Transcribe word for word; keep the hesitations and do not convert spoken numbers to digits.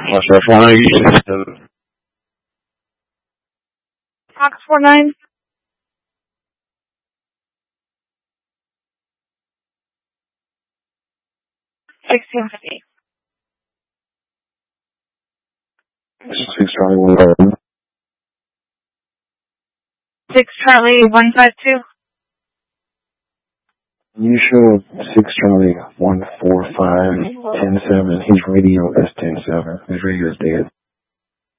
Foxtrot four nine, you six seven. Fox four nine. sixteen fifty. Six Charlie one five two. Six Charlie one five two. You show six Charlie one four five ten seven. His radio is ten seven. His radio is dead.